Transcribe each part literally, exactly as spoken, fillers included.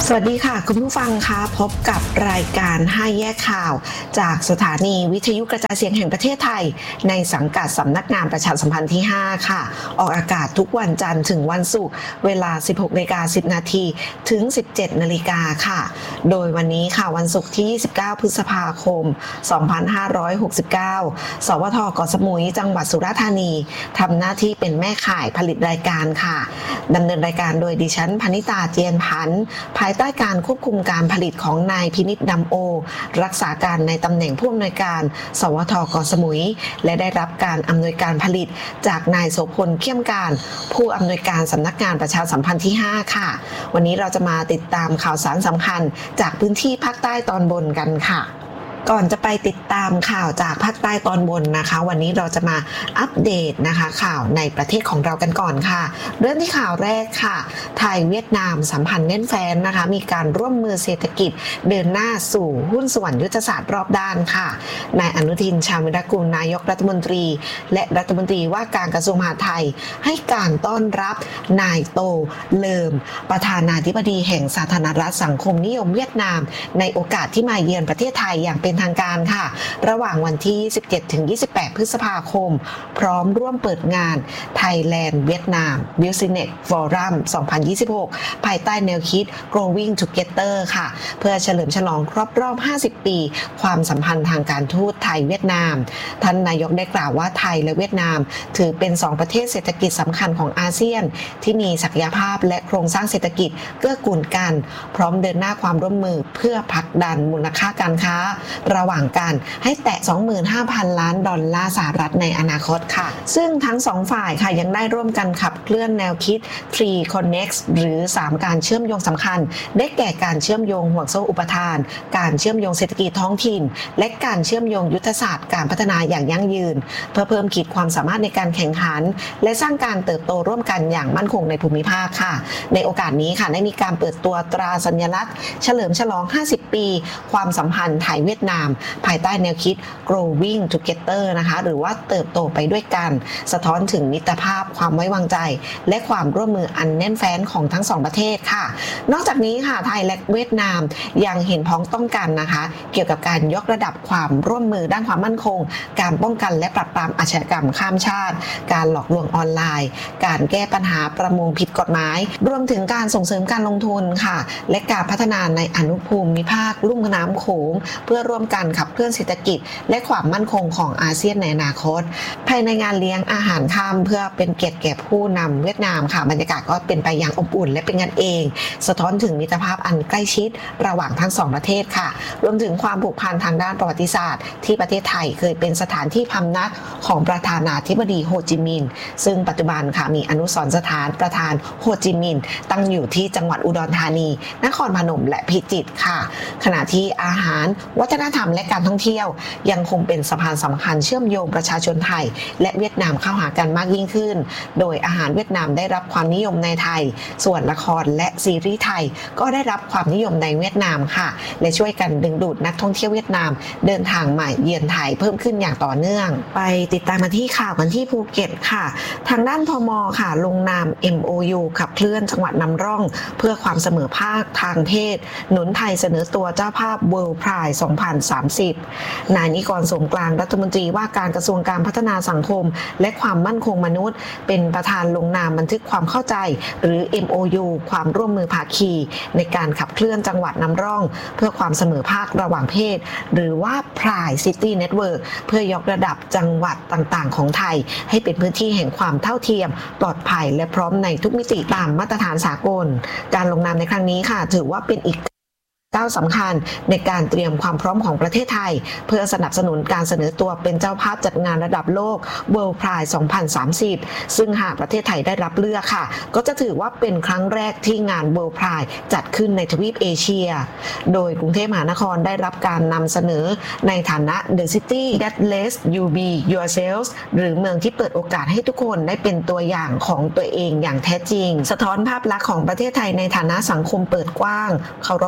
สวัสดีค่ะคุณผู้ฟังคะพบกับรายการห้าแยกข่าวจากสถานีวิทยุกระจายเสียงแห่งประเทศไทยในสังกัดสำนักงานประชาสัมพันธ์ที่ห้าค่ะออกอากาศทุกวันจันทร์ถึงวันศุกร์เวลา สิบหกนาฬิกาสิบนาทีถึง สิบเจ็ดนาฬิกาค่ะโดยวันนี้ค่ะวันศุกร์ที่ยี่สิบเก้าพฤษภาคมสองพันห้าร้อยหกสิบเก้าสวท.เกาะสมุยจังหวัดสุราษฎร์ธานีทำหน้าที่เป็นแม่ข่ายผลิตรายการค่ะดำเนินรายการโดยดิฉันพนิตาเจียนพันธ์ภายใต้การควบคุมการผลิตของนายพินิจดำโอรักษาการในตำแหน่งผู้อำนวยการสวท.เกาะสมุยและได้รับการอำนวยการผลิตจากนายโสพลเข้มการผู้อำนวยการสำนักงานประชาสัมพันธ์ที่ห้าค่ะวันนี้เราจะมาติดตามข่าวสารสำคัญจากพื้นที่ภาคใต้ตอนบนกันค่ะก่อนจะไปติดตามข่าวจากภาคใต้ตอนบนนะคะวันนี้เราจะมาอัปเดตนะคะข่าวในประเทศของเรากันก่อนค่ะเริ่มที่ข่าวแรกค่ะไทยเวียดนามสัมพันธ์แน่นแฟ้นนะคะมีการร่วมมือเศรษฐกิจเดินหน้าสู่หุ้นส่วนยุทธศาสตร์รอบด้านค่ะนายอนุทินชาญวิรากูลนายกรัฐมนตรีและรัฐมนตรีว่าการกระทรวงมหาดไทยให้การต้อนรับนายโตเลิมประธานาธิบดีแห่งสาธารณรัฐสังคมนิยมเวียดนามในโอกาสที่มาเยือนประเทศไทยอย่างเป็นทางการค่ะระหว่างวันที่ยี่สิบเจ็ดถึงยี่สิบแปดพฤษภาคมพร้อมร่วมเปิดงาน Thailand Vietnam Business Forum สองพันยี่สิบหกภายใต้แนวคิด Growing Together ค่ะเพื่อเฉลิมฉลองครบรอบห้าสิบปีความสัมพันธ์ทางการทูตไทยเวียดนามท่านนายกได้กล่าวว่าไทยและเวียดนามถือเป็นสองประเทศเศรษฐกิจสำคัญของอาเซียนที่มีศักยภาพและโครงสร้างเศรษฐกิจเกื้อกูลกันพร้อมเดินหน้าความร่วมมือเพื่อผลักดันมูลค่าการค้าระหว่างกันให้แตะ สองหมื่นห้าพัน ล้านดอลลาร์สหรัฐในอนาคตค่ะซึ่งทั้งสองฝ่ายค่ะยังได้ร่วมกันขับเคลื่อนแนวคิด ทรี Connect หรือสามการเชื่อมโยงสำคัญได้แก่การเชื่อมโยงห่วงโซ่อุปทานการเชื่อมโยงเศรษฐกิจท้องถิ่นและการเชื่อมโยงยุทธศาสตร์การพัฒนาอย่างยั่งยืนเพื่อเพิ่มขีดความสามารถในการแข่งขันและสร้างการเติบโตร่วมกันอย่างมั่นคงในภูมิภาคค่ะในโอกาสนี้ค่ะได้มีการเปิดตัวตราสัญลักษณ์เฉลิมฉลองห้าสิบปีความสัมพันธ์ไทยเวียดนามภายใต้แนวคิด Growing Together นะคะหรือว่าเติบโตไปด้วยกันสะท้อนถึงมิตรภาพความไว้วางใจและความร่วมมืออันแน่นแฟ้นของทั้งสองประเทศค่ะนอกจากนี้ค่ะไทยและเวียดนามยังเห็นพ้องต้องกันนะคะเกี่ยวกับการยกระดับความร่วมมือด้านความมั่นคงการป้องกันและปราบปรามอาชญากรรมข้ามชาติการหลอกลวงออนไลน์การแก้ปัญหาประมงผิดกฎหมายรวมถึงการส่งเสริมการลงทุนค่ะและการพัฒนาในอนุภูมิภาคลุ่มน้ำโขงเพื่อร่วมกันขับเคลื่อนเศรษฐกิจและความมั่นคงของอาเซียนในอนาคตภายในงานเลี้ยงอาหารค่ำเพื่อเป็นเกียรติแก่ผู้นำเวียดนามค่ะบรรยากาศก็เป็นไปอย่างอบอุ่นและเป็นกันเองสะท้อนถึงมิตรภาพอันใกล้ชิดระหว่างทั้งสองประเทศค่ะรวมถึงความผูกพันทางด้านประวัติศาสตร์ที่ประเทศไทยเคยเป็นสถานที่พำนักของประธานาธิบดีโฮจิมินห์ซึ่งปัจจุบันค่ะมีอนุสรณ์สถานประธานโฮจิมินห์ตั้งอยู่ที่จังหวัดอุดรธานีนครพนมและพิจิตรค่ะขณะที่อาหารวัฒนธรรมและการท่องเที่ยวยังคงเป็นสะพานสำคัญเชื่อมโยงประชาชนไทยและเวียดนามเข้าหากันมากยิ่งขึ้นโดยอาหารเวียดนามได้รับความนิยมในไทยส่วนละครและซีรีส์ไทยก็ได้รับความนิยมในเวียดนามค่ะและช่วยกันดึงดูดนักท่องเที่ยวเวียดนามเดินทางมาเยือนไทยเพิ่มขึ้นอย่างต่อเนื่องไปติดตามมาที่ข่าวกันที่ภูเก็ตค่ะทางด้านพม.ค่ะลงนาม เอ็ม โอ ยู ขับเคลื่อนจังหวัดนำร่องเพื่อความเสมอภาคทางเพศหนุนไทยเสนอตัวเจ้าภาพ World Pride สองพันสามสิบนายนิกร สมกลางรัฐมนตรีว่าการกระทรวงการพัฒนาสังคมและความมั่นคงมนุษย์เป็นประธานลงนามบันทึกความเข้าใจหรือ เอ็ม โอ ยู ความร่วมมือภาคีในการขับเคลื่อนจังหวัดนำร่องเพื่อความเสมอภาคระหว่างเพศหรือว่า Pride City Network เพื่อยกระดับจังหวัดต่างๆของไทยให้เป็นพื้นที่แห่งความเท่าเทียมปลอดภัยและพร้อมในทุกมิติตามมาตรฐานสากลการลงนามในครั้งนี้ค่ะถือว่าเป็นอีกก้าวสำคัญในการเตรียมความพร้อมของประเทศไทยเพื่อสนับสนุนการเสนอตัวเป็นเจ้าภาพจัดงานระดับโลก World Pride สองพันสามสิบซึ่งหากประเทศไทยได้รับเลือกค่ะก็จะถือว่าเป็นครั้งแรกที่งาน World Pride จัดขึ้นในทวีปเอเชียโดยกรุงเทพมหานครได้รับการนำเสนอในฐานะ The City That Lets You Be Yourselves หรือเมืองที่เปิดโอกาสให้ทุกคนได้เป็นตัวอย่างของตัวเองอย่างแท้จริงสะท้อนภาพลักษณ์ของประเทศไทยในฐานะสังคมเปิดกว้างเคารพความหลาก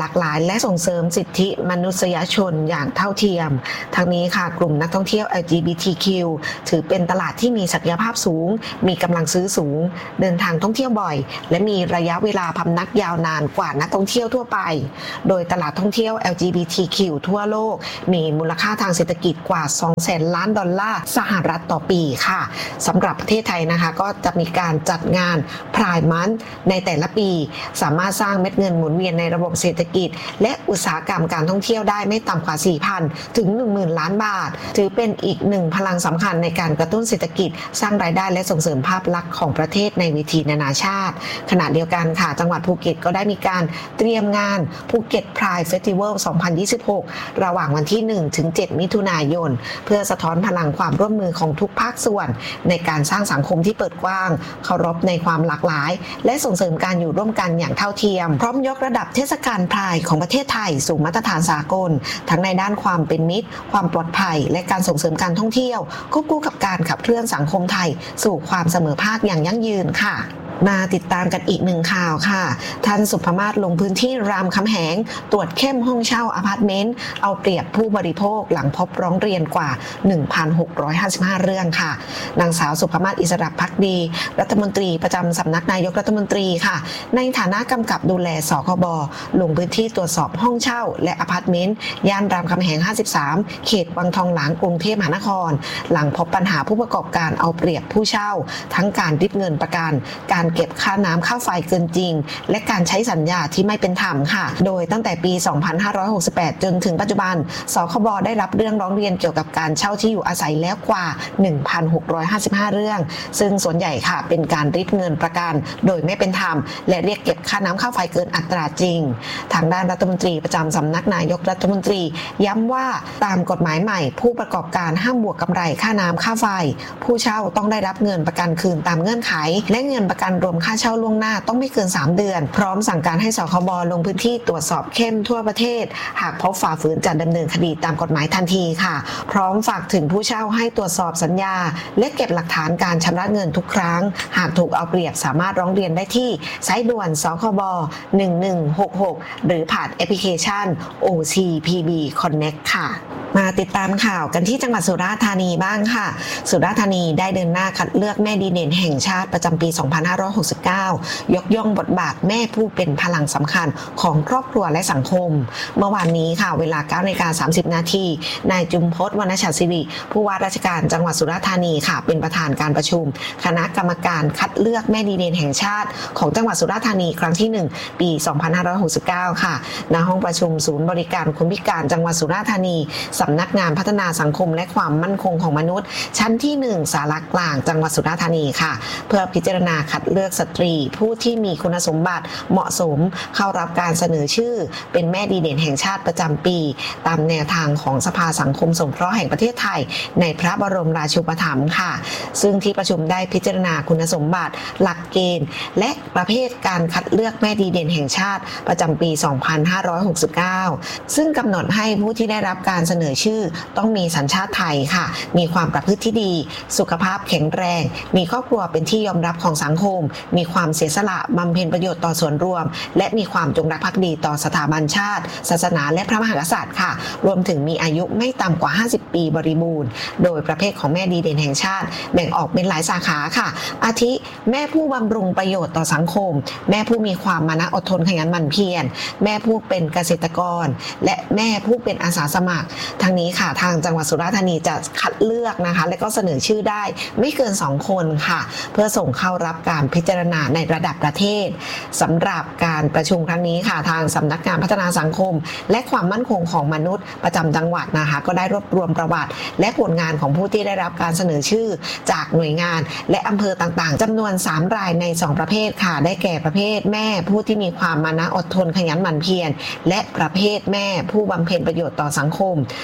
ากหลายและส่งเสริมสิทธิมนุษยชนอย่างเท่าเทียมทั้งนี้ค่ะกลุ่มนักท่องเที่ยว แอล จี บี ที คิว ถือเป็นตลาดที่มีศักยภาพสูงมีกำลังซื้อสูงเดินทางท่องเที่ยวบ่อยและมีระยะเวลาพำนักยาวนานกว่านักท่องเที่ยวทั่วไปโดยตลาดท่องเที่ยว แอล จี บี ที คิว ทั่วโลกมีมูลค่าทางเศรษฐกิจกว่า สองแสน ล้านดอลลาร์สหรัฐต่อปีค่ะสำหรับประเทศไทยนะคะก็จะมีการจัดงาน Pride Month ในแต่ละปีสามารถสร้างเม็ดเงินหมุนเวียนในระบบเศรษฐกิจและอุตสาหกรรมการท่องเที่ยวได้ไม่ต่ำกว่า สี่พัน ถึง หนึ่งหมื่น ล้านบาทถือเป็นอีกหนึ่งพลังสำคัญในการกระตุ้นเศรษฐกิจสร้างรายได้และส่งเสริมภาพลักษณ์ของประเทศในเวทีนานาชาติขณะเดียวกันค่ะจังหวัดภูเก็ตก็ได้มีการเตรียมงานภูเก็ต Pride Festival สองพันยี่สิบหก ระหว่างวันที่ หนึ่งถึงเจ็ด มิถุนายนเพื่อสะท้อนพลังความร่วมมือของทุกภาคส่วนในการสร้างสังคมที่เปิดกว้างเคารพในความหลากหลายและส่งเสริมการอยู่ร่วมกันอย่างเท่าเทียมพร้อมยกระดับเทศกาลพรายของประเทศไทยสู่มาตรฐานสากลทั้งในด้านความเป็นมิตรความปลอดภัยและการส่งเสริมการท่องเที่ยวควบคู่กับการขับเคลื่อนสังคมไทยสู่ความเสมอภาคอย่างยั่งยืนค่ะมาติดตามกันอีกหนึ่งข่าวค่ะท่านสุภมาศลงพื้นที่รามคำแหงตรวจเข้มห้องเช่าอพาร์ตเมนต์เอาเปรียบผู้บริโภคหลังพบร้องเรียนกว่า หนึ่งพันหกร้อยห้าสิบห้า เรื่องค่ะนางสาวสุภมาศอิสระภักดีรัฐมนตรีประจำสำนักนายกรัฐมนตรีค่ะในฐานะกำกับดูแลสคบลงพื้นที่ตรวจสอบห้องเช่าและอพาร์ตเมนต์ย่านรามคำแหงห้าสิบสามเขตวังทองหลางกรุงเทพมหานครหลังพบปัญหาผู้ประกอบการเอาเปรียบผู้เช่าทั้งการริบเงินประกันการเก็บค่าน้ำค่าไฟเกินจริงและการใช้สัญญาที่ไม่เป็นธรรมค่ะโดยตั้งแต่ปี สองพันห้าร้อยหกสิบแปด จนถึงปัจจุบันสคบได้รับเรื่องร้องเรียนเกี่ยวกับการเช่าที่อยู่อาศัยแล้วกว่า หนึ่งพันหกร้อยห้าสิบห้า เรื่องซึ่งส่วนใหญ่ค่ะเป็นการริบเงินประกันโดยไม่เป็นธรรมและเรียกเก็บค่าน้ำค่าไฟเกินอัตราจริงทางด้านรัฐมนตรีประจำสำนักนายกรัฐมนตรีย้ำว่าตามกฎหมายใหม่ผู้ประกอบการห้ามบวกกำไรค่าน้ำค่าไฟผู้เช่าต้องได้รับเงินประกันคืนตามเงื่อนไขและเงินประกันรวมค่าเช่าล่วงหน้าต้องไม่เกินสามเดือนพร้อมสั่งการให้สคบลงพื้นที่ตรวจสอบเข้มทั่วประเทศหากพบฝ่าฝืนจะดำเนินคดีตามกฎหมายทันทีค่ะพร้อมฝากถึงผู้เช่าให้ตรวจสอบสัญญาและเก็บหลักฐานการชำระเงินทุกครั้งหากถูกเอาเปรียบสามารถร้องเรียนได้ที่สายด่วนสคบหนึ่งหนึ่งหกหกหรือผ่านแอปพลิเคชัน โอ ซี พี บี Connect ค่ะมาติดตามข่าวกันที่จังหวัดสุราษฎร์ธานีบ้างค่ะสุราษฎร์ธานีได้เดินหน้าคัดเลือกแม่ดีเด่นแห่งชาติประจำปี สองพันห้าร้อยหกสิบเก้ายกย่องบทบาทแม่ผู้เป็นพลังสำคัญของครอบครัวและสังคมเมื่อวานนี้ค่ะเวลา เก้านาฬิกาสามสิบนาทีนายจุมพจน์วรรณฉัตรศิริผู้ว่าราชการจังหวัดสุราษฎร์ธานีค่ะเป็นประธานการประชุมคณะกรรมการคัดเลือกแม่ดีเด่นแห่งชาติของจังหวัดสุราษฎร์ธานีครั้งที่หนึ่งปี สองพันห้าร้อยหกสิบเก้าค่ะณห้องประชุมศูนย์บริการคนพิการจังหวัดสุราษฎร์ธานีสำนักงานพัฒนาสังคมและความมั่นคงของมนุษย์ชั้นที่หนึ่งศาลากลางจังหวัดสุราษฎร์ธานีค่ะเพื่อพิจารณาคัดเลือกสตรีผู้ที่มีคุณสมบัติเหมาะสมเข้ารับการเสนอชื่อเป็นแม่ดีเด่นแห่งชาติประจำปีตามแนวทางของสภาสังคมสงเคราะห์แห่งประเทศไทยในพระบรมราชูปถัมภ์ค่ะซึ่งที่ประชุมได้พิจารณาคุณสมบัติหลักเกณฑ์และประเภทการคัดเลือกแม่ดีเด่นแห่งชาติประจำปี สองพันห้าร้อยหกสิบเก้า ซึ่งกำหนดให้ผู้ที่ได้รับการเสนอชื่อต้องมีสัญชาติไทยค่ะมีความประพฤติที่ดีสุขภาพแข็งแรงมีครอบครัวเป็นที่ยอมรับของสังคมมีความเสียสละบำเพ็ญประโยชน์ต่อส่วนรวมและมีความจงรักภักดีต่อสถาบันชาติศาสนาและพระมหากษัตริย์ค่ะรวมถึงมีอายุไม่ต่ำกว่าห้าสิบปีบริบูรณ์โดยประเภทของแม่ดีเด่นแห่งชาติแบ่งออกเป็นหลายสาขาค่ะอาทิแม่ผู้บำรุงประโยชน์ต่อสังคมแม่ผู้มีความมานะอดทนขยันหมั่นเพียรแม่ผู้เป็นเกษตรกรและแม่ผู้เป็นอาสาสมัครทั้งนี้ค่ะทางจังหวัดสุราษฎร์ธานีจะคัดเลือกนะคะและก็เสนอชื่อได้ไม่เกินสองคนค่ะเพื่อส่งเข้ารับการพิจารณาในระดับประเทศสำหรับการประชุมครั้งนี้ค่ะทางสำนักงานพัฒนาสังคมและความมั่นคงของมนุษย์ประจำจังหวัดนะคะก็ได้รวบรวมประวัติและผลงานของผู้ที่ได้รับการเสนอชื่อจากหน่วยงานและอำเภอต่างๆจำนวนสามรายในสองประเภทค่ะได้แก่ประเภทแม่ผู้ที่มีความมานะอดทนขยันหมั่นเพียรและประเภทแม่ผู้บำเพ็ญประโยชน์ต่อสังคม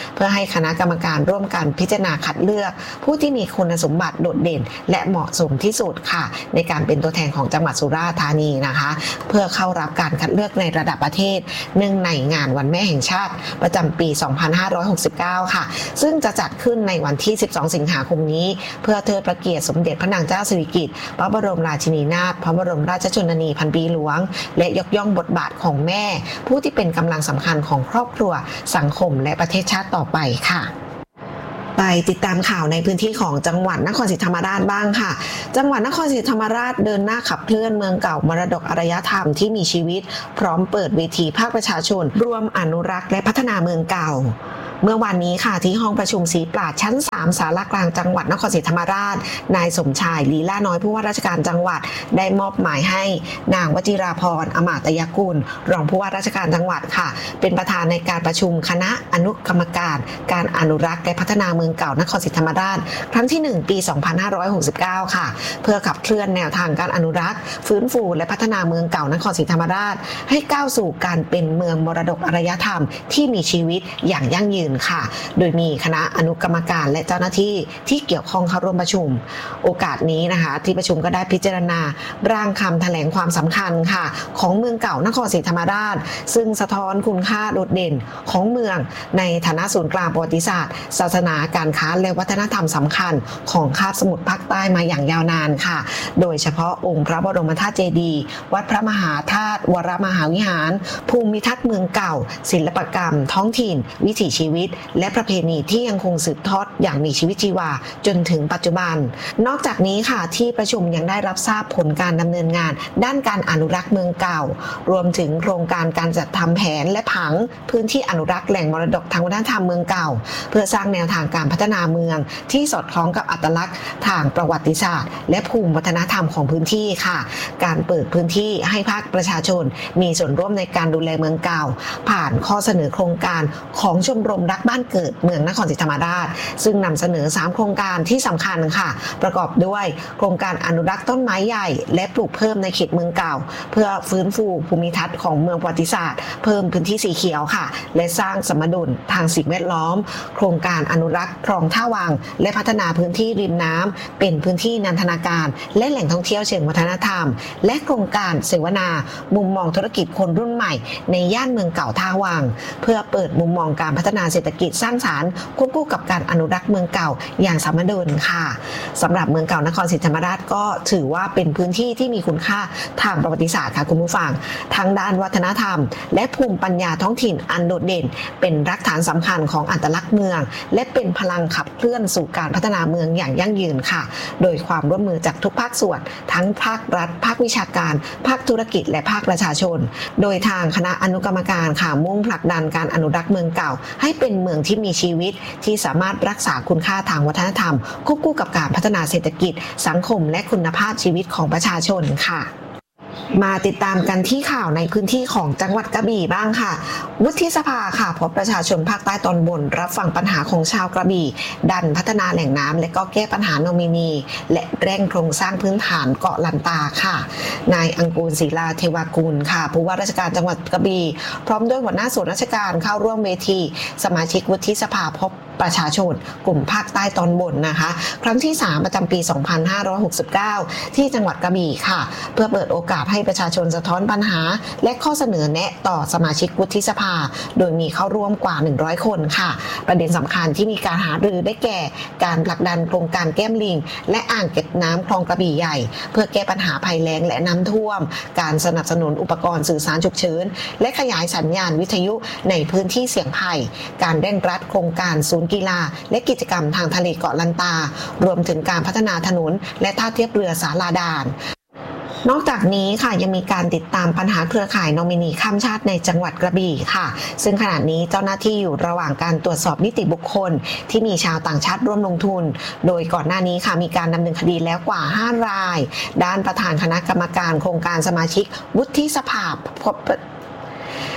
เพื่อให้คณะกรรมการร่วมกันพิจารณาคัดเลือกผู้ที่มีคุณสมบัติโดดเด่นและเหมาะสมที่สุดค่ะในการเป็นตัวแทนของจังหวัดสุราษฎร์ธานีนะคะเพื่อเข้ารับการคัดเลือกในระดับประเทศเนื่องในงานวันแม่แห่งชาติประจำปี สองพันห้าร้อยหกสิบเก้า ค่ะซึ่งจะจัดขึ้นในวันที่ สิบสอง สิงหาคมนี้เพื่อเทิดพระเกียรติสมเด็จพระนางเจ้าสิริกิติ์พระบรมราชินีนาถพระบรมราชชนนีพันปีหลวงและยกย่องบทบาทของแม่ผู้ที่เป็นกำลังสำคัญของครอบครัวสังคมและประเทศชาติต่อไปค่ะไปติดตามข่าวในพื้นที่ของจังหวัดนครศรีธรรมราชบ้างค่ะจังหวัดนครศรีธรรมราชเดินหน้าขับเคลื่อนเมืองเก่ามรดกอารยธรรมที่มีชีวิตพร้อมเปิดเวทีภาคประชาชนร่วมอนุรักษ์และพัฒนาเมืองเก่าเมื่อวันนี้ค่ะที่ห้องประชุมศรีปราชญ์ชั้นสามศาลากลางจังหวัดนครศรีธรรมราชนายสมชายลีลาน้อยผู้ว่าราชการจังหวัดได้มอบหมายให้นางวจิราพรอมาตยกุลรองผู้ว่าราชการจังหวัดค่ะเป็นประธานในการประชุมคณะอนุกรรมการการอนุรักษ์และพัฒนาเมืองเก่านครศรีธรรมราชครั้งที่หนึ่งปีสองพันห้าร้อยหกสิบเก้าค่ะเพื่อขับเคลื่อนแนวทางการอนุรักษ์ฟื้นฟูและพัฒนาเมืองเก่านครศรีธรรมราชให้ก้าวสู่การเป็นเมืองมรดกอารยธรรมที่มีชีวิตอย่างยั่งยืนค่ะโดยมีคณะอนุกรรมการและเจ้าหน้าที่ที่เกี่ยวข้องเข้าร่วมประชุมโอกาสนี้นะคะที่ประชุมก็ได้พิจารณาร่างคำแถลงความสำคัญค่ะของเมืองเก่านครศรีธรรมราชซึ่งสะท้อนคุณค่าโดดเด่นของเมืองในฐานะศูนย์กลางประวัติศาสตร์ศาสนาการค้าและวัฒนธรรมสำคัญของคาบสมุทรภาคใต้มาอย่างยาวนานค่ะโดยเฉพาะองค์พระบรมธาตุเจดีย์วัดพระมหาธาตุวรมหาวิหารภูมิทัศน์เมืองเก่าศิลปกรรมท้องถิ่นวิถีชีวิตและประเพณีที่ยังคงสืบทอดอย่างมีชีวิตชีวาจนถึงปัจจุบันนอกจากนี้ค่ะที่ประชุมยังได้รับทราบผลการดำเนินงานด้านการอนุรักษ์เมืองเก่ารวมถึงโครงการการจัดทำแผนและผังพื้นที่อนุรักษ์แหล่งมรดกทางวัฒนธรรมเมืองเก่าเพื่อสร้างแนวทางการพัฒนาเมืองที่สอดคล้องกับอัตลักษณ์ทางประวัติศาสตร์และภูมิวัฒนธรรมของพื้นที่ค่ะการเปิดพื้นที่ให้ภาคประชาชนมีส่วนร่วมในการดูแลเมืองเก่าผ่านข้อเสนอโครงการของชมรมรักบ้านเกิดเมืองนครศรีธรรมราชซึ่งนำเสนอสามโครงการที่สำคัญค่ะประกอบด้วยโครงการอนุรักษ์ต้นไม้ใหญ่และปลูกเพิ่มในเขตเมืองเก่าเพื่อฟื้นฟูภูมิทัศน์ของเมืองประวัติศาสตร์เพิ่มพื้นที่สีเขียวค่ะและสร้างสมดุลทางสิ่งแวดล้อมโครงการอนุรักษ์คลองท่าวังและพัฒนาพื้นที่ริมน้ำเป็นพื้นที่นันทนาการและแหล่งท่องเที่ยวเชิงวัฒนธรรมและโครงการเสวนามุมมองธุรกิจคนรุ่นใหม่ในย่านเมืองเก่าท่าวังเพื่อเปิดมุมมองการพัฒนาเศรษฐกิจสร้างสรรค์ควบคู่กับการอนุรักษ์เมืองเก่าอย่างสมดุลค่ะสำหรับเมืองเก่านครศรีธรรมราชก็ถือว่าเป็นพื้นที่ที่มีคุณค่าทางประวัติศาสตร์ค่ะคุณผู้ฟังทั้งด้านวัฒนธรรมและภูมิปัญญาท้องถิ่นอันโดดเด่นเป็นรากฐานสำคัญของอัตลักษณ์เมืองและเป็นพลังขับเคลื่อนสู่การพัฒนาเมืองอย่างยั่งยืนค่ะโดยความร่วมมือจากทุกภาคส่วนทั้งภาครัฐภาควิชาการภาคธุรกิจและภาคประชาชนโดยทางคณะอนุกรรมการค่ะมุ่งผลักดันการอนุรักษ์เมืองเก่าให้เป็นเมืองที่มีชีวิตที่สามารถรักษาคุณค่าทางวัฒนธรรมควบคู่กับการพัฒนาเศรษฐกิจสังคมและคุณภาพชีวิตของประชาชนค่ะมาติดตามกันที่ข่าวในพื้นที่ของจังหวัดกระบี่บ้างค่ะวุฒิสภาค่ะพบประชาชนภาคใต้ตอนบนรับฟังปัญหาของชาวกระบี่ดันพัฒนาแหล่งน้ำและก็แก้ปัญหาโนมินีและเร่งโครงสร้างพื้นฐานเกาะลันตาค่ะนายอังกูลศิลาเทวากุลค่ะผู้ว่าราชการจังหวัดกระบี่พร้อมด้วยหัวหน้าส่วนราชการเข้าร่วมเวทีสมาชิกวุฒิสภาพบประชาชนกลุ่มภาคใต้ตอนบนนะคะครั้งที่สามประจำปีสองพันห้าร้อยหกสิบเก้าที่จังหวัดกระบี่ค่ะเพื่อเปิดโอกาสให้ประชาชนสะท้อนปัญหาและข้อเสนอแนะต่อสมาชิกวุฒิสภาโดยมีเข้าร่วมกว่าหนึ่งร้อยคนค่ะประเด็นสำคัญที่มีการหารือได้แก่การผลักดันโครงการแก้มลิงและอ่างเก็บน้ำคลองกระบี่ใหญ่เพื่อแก้ปัญหาภัยแล้งและน้ำท่วมการสนับสนุนอุปกรณ์สื่อสารฉุกเฉินและขยายสัญญาณวิทยุในพื้นที่เสี่ยงภัยการเร่งรัดโครงการศูนย์กีฬาและกิจกรรมทางทะเลเกาะลันตารวมถึงการพัฒนาถนนและท่าเทียบเรือสาลาดานนอกจากนี้ค่ะยังมีการติดตามปัญหาเครือข่ายนอมินีข้ามชาติในจังหวัดกระบี่ค่ะซึ่งขณะนี้เจ้าหน้าที่อยู่ระหว่างการตรวจสอบนิติบุคคลที่มีชาวต่างชาติร่วมลงทุนโดยก่อนหน้านี้ค่ะมีการดำเนินคดีแล้วกว่าห้ารายด้านประธานคณะกรรมการโครงการสมาชิกวุฒิสภาพ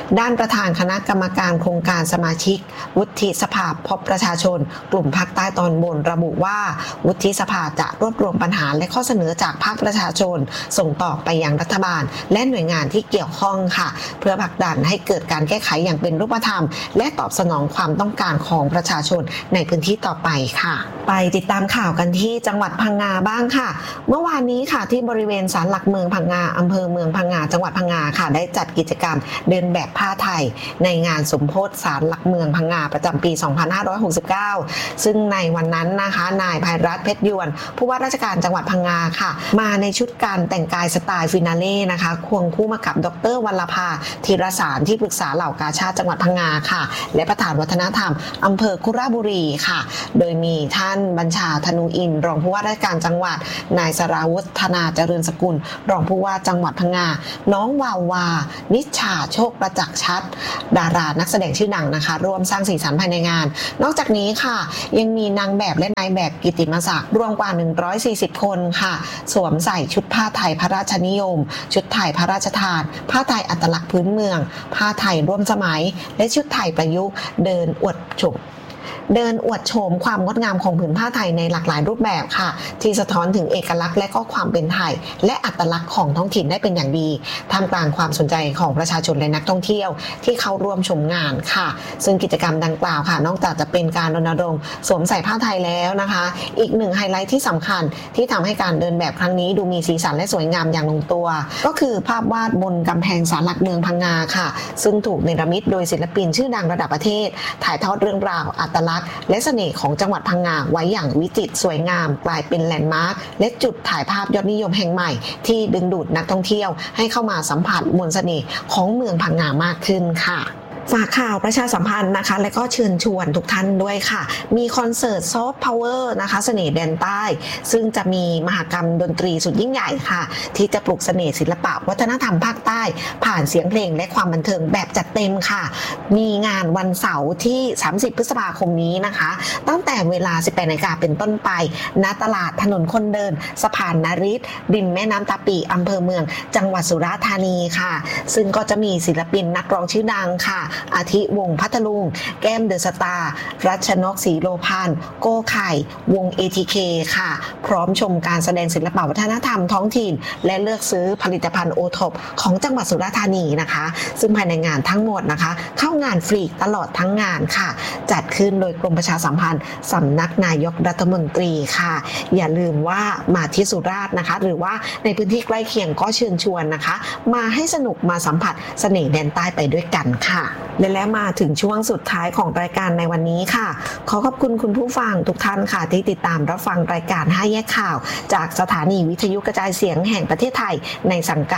ด้านประธานคณะกรรมการโครงการสมาชิกวุฒิสภาพบประชาชนกลุ่มภาคใต้ตอนบนระบุว่าวุฒิสภาจะรวบรวมปัญหาและข้อเสนอจากภาคประชาชนส่งต่อไปยังรัฐบาลและหน่วยงานที่เกี่ยวข้องค่ะเพื่อผลักดันให้เกิดการแก้ไขอย่างเป็นรูปธรรมและตอบสนองความต้องการของประชาชนในพื้นที่ต่อไปค่ะไปติดตามข่าวกันที่จังหวัดพังงาบ้างค่ะเมื่อวานนี้ค่ะที่บริเวณศาลหลักเมืองพังงาอำเภอเมืองพังงาจังหวัดพังงาค่ะได้จัดกิจกรรมเดินแบบผ้าไทยในงานสมโภชศาลหลักเมืองพังงาประจำปีสองพันห้าร้อยหกสิบเก้าซึ่งในวันนั้นนะคะนายภัยรัตน์เพชรยวนผู้ว่าราชการจังหวัดพังงาค่ะมาในชุดการแต่งกายสไตล์ฟินาเล่นะคะควงคู่มากับดร.วรรณภาธีรสารที่ปรึกษาเหล่ากาชาดจังหวัดพังงาค่ะและประธานวัฒนธรรมอำเภอคุระบุรีค่ะโดยมีท่านบัญชาธนูอินรองผู้ว่าราชการจังหวัดนายสราวุฒิธนาเจริญสกุลรองผู้ว่าจังหวัดพังงาน้องวาวานิชาโชคประจักษ์ชัดดารานักแสดงชื่อดังนะคะร่วมสร้างสีสันภายในงานนอกจากนี้ค่ะยังมีนางแบบและนายแบบกิตติมศักดิ์รวมกว่าหนึ่งร้อยสี่สิบคนค่ะสวมใส่ชุดผ้าไทยพระราชนิยมชุดไทยพระราชทานผ้าไทยอัตลักษณ์พื้นเมืองผ้าไทยร่วมสมัยและชุดไทยประยุกต์เดินอวดโฉมเดินอวดโฉมความงดงามของผืนผ้าไทยในหลากหลายรูปแบบค่ะที่สะท้อนถึงเอกลักษณ์และก็ความเป็นไทยและอัตลักษณ์ของท้องถิ่นได้เป็นอย่างดีท่ามกลางความสนใจของประชาชนและนักท่องเที่ยวที่เข้าร่วมชมงานค่ะซึ่งกิจกรรมดังกล่าวค่ะนอกจากจะเป็นการรณรงค์สวมใส่ผ้าไทยแล้วนะคะอีกหนึ่งไฮไลท์ที่สำคัญที่ทำให้การเดินแบบครั้งนี้ดูมีสีสันและสวยงามอย่างลงตัวก็คือภาพวาดบนกำแพงศาลหลักเมืองพังงาค่ะซึ่งถูกเนรมิตโดยศิลปินชื่อดังระดับประเทศถ่ายทอดเรื่องราวอัตลักษณ์และเสน่ห์ของจังหวัดพังงาไว้อย่างวิจิตรสวยงามกลายเป็นแลนด์มาร์คและจุดถ่ายภาพยอดนิยมแห่งใหม่ที่ดึงดูดนักท่องเที่ยวให้เข้ามาสัมผัสมวลเสน่ห์ของเมืองพังงามากขึ้นค่ะฝากข่าวประชาสัมพันธ์นะคะและก็เชิญชวนทุกท่านด้วยค่ะมีคอนเสิร์ตซอฟต์พาวเวอร์นะคะเสน่ห์แดนใต้ซึ่งจะมีมหกรรมดนตรีสุดยิ่งใหญ่ค่ะที่จะปลุกเสน่ห์ศิลปะวัฒนธรรมภาคใต้ผ่านเสียงเพลงและความบันเทิงแบบจัดเต็มค่ะมีงานวันเสาร์ที่สามสิบพฤษภาคมนี้นะคะตั้งแต่เวลา สิบแปดนาฬิกา เป็นต้นไปณตลาดถนนคนเดินสะพานนฤทธิ์ริมแม่น้ำตาปีอำเภอเมืองจังหวัดสุราษฎร์ธานีค่ะซึ่งก็จะมีศิลปินนักร้องชื่อดังค่ะอาทิวงพัทลุงแก้มเดอะสตาร์รัชนกศรีโลพานโก้ไข่วง เอ ที เค ค่ะพร้อมชมการแสดงศิลปวัฒนธรรมท้องถิ่นและเลือกซื้อผลิตภัณฑ์โอท็อปของจังหวัดสุราษฎร์ธานีนะคะซึ่งภายในงานทั้งหมดนะคะเข้างานฟรีตลอดทั้งงานค่ะจัดขึ้นโดยกรมประชาสัมพันธ์สำนักนายกรัฐมนตรีค่ะอย่าลืมว่ามาที่สุราษฎร์นะคะหรือว่าในพื้นที่ใกล้เคียงก็เชิญชวนนะคะมาให้สนุกมาสัมผัสเสน่ห์แดนใต้ไปด้วยกันค่ะและแล้วมาถึงช่วงสุดท้ายของรายการในวันนี้ค่ะขอขอบคุณคุณผู้ฟังทุกท่านค่ะที่ติดตามรับฟังรายการห้าแยกข่าวจากสถานีวิทยุกระจายเสียงแห่งประเทศไทยในสังกัด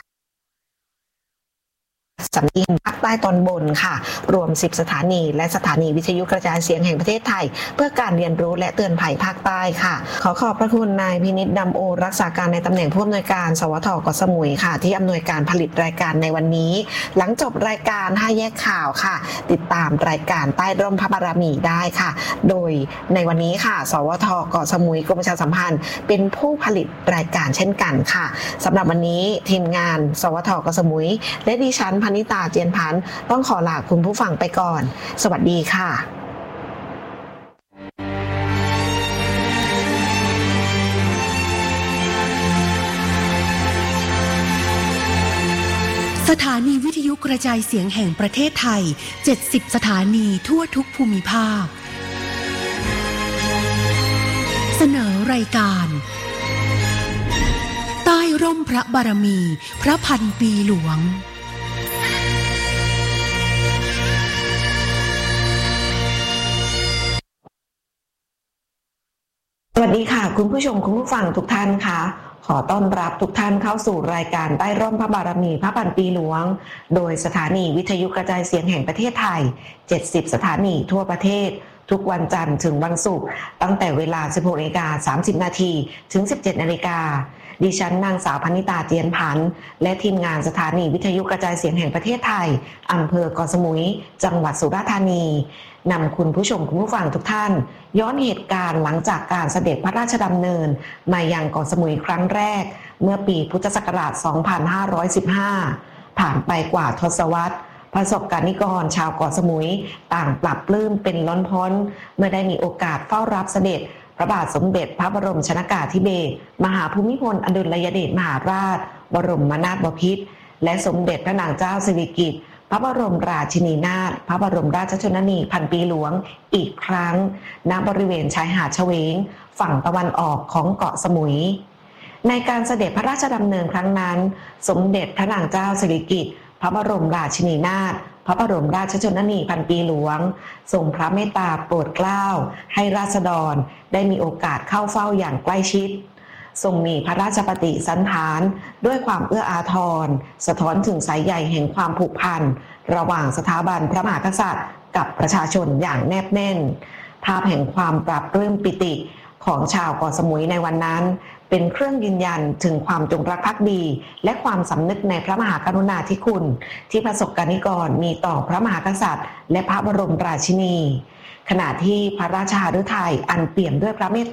สำนักงานภาคใต้ตอนบนค่ะรวมสิบสถานีและสถานีวิทยุกระจายเสียงแห่งประเทศไทยเพื่อการเรียนรู้และเตือนภัยภาคใต้ค่ะขอขอบพระคุณนายพินิจดำโอรักษาการในตำแหน่งผู้อำนวยการสวทเกาะสมุยค่ะที่อำนวยการผลิตรายการในวันนี้หลังจบรายการห้าแยกข่าวค่ะติดตามรายการใต้ร่มพระบารมีได้ค่ะโดยในวันนี้ค่ะสวทเกาะสมุยกรมประชาสัมพันธ์เป็นผู้ผลิตรายการเช่นกันค่ะสำหรับวันนี้ทีมงานสวทเกาะสมุยและดิฉันพนิตาเจียนพันธ์ต้องขอลาคุณผู้ฟังไปก่อนสวัสดีค่ะสถานีวิทยุกระจายเสียงแห่งประเทศไทยเจ็ดสิบสถานีทั่วทุกภูมิภาคเสนอรายการใต้ร่มพระบารมีพระพันปีหลวงสวัสดีค่ะคุณผู้ชมคุณผู้ฟังทุกท่านค่ะขอต้อนรับทุกท่านเข้าสู่รายการใต้ร่มพระบารมีพระพันปีหลวงโดยสถานีวิทยุกระจายเสียงแห่งประเทศไทยเจ็ดสิบสถานีทั่วประเทศทุกวันจันทร์ถึงวันศุกร์ตั้งแต่เวลา สิบหกนาฬิกาสามสิบนาทีถึง สิบเจ็ดนาฬิกาดิฉันนางสาวพนิตาเจียนพันธ์และทีมงานสถานีวิทยุกระจายเสียงแห่งประเทศไทยอำเภอเกาะสมุยจังหวัดสุราษฎร์ธานีนำคุณผู้ชมคุณผู้ฟังทุกท่านย้อนเหตุการณ์หลังจากการเสด็จพระราชดำเนินมายังเกาะสมุยครั้งแรกเมื่อปีพุทธศักราช สองพันห้าร้อยสิบห้า ผ่านไปกว่าทศวรรษพประสบการนิกรชาวเกาะสมุยต่างปรับปลื้มเป็นล้นพ้นเมื่อได้มีโอกาสเฝ้ารับเสด็จพระบาทสมเด็จพระบรมชนกาธิเบศรมหาภูมิพลอดุลยเดชมหาราชบรมนาถบพิตรและสมเด็จพระนางเจ้าสิริกิติ์พระบรมราชินีนาถพระบรมราชชนนีพันปีหลวงอีกครั้งณบริเวณชายหาดเฉวงฝั่งตะวันออกของเกาะสมุยในการเสด็จพระราชดำเนินครั้งนั้นสมเด็จพระนางเจ้าสิริกิติ์พระบรมราชินีนาถพระบรมราชชนนีพันปีหลวงทรงพระเมตตาโปรดเกล้าให้ราษฎรได้มีโอกาสเข้าเฝ้าอย่างใกล้ชิดทรงมีพระราชปฏิสันถานด้วยความเอื้ออาทรสะท้อนถึงสายใยแห่งความผูกพันระหว่างสถาบันพระมหากษัตริย์กับประชาชนอย่างแนบแน่นภาพแห่งความปรับปลื้มปิติของชาวเกาะสมุยในวันนั้นเป็นเครื่องยืนยันถึงความจงรักภักดีและความสำนึกในพระมหากรุณาธิคุณที่ประสบการนิกรมีต่อพระมหากษัตริย์และพระบรมราชินีขณะที่พระราชาฤทัยอันเปี่ยมด้วยพระเมต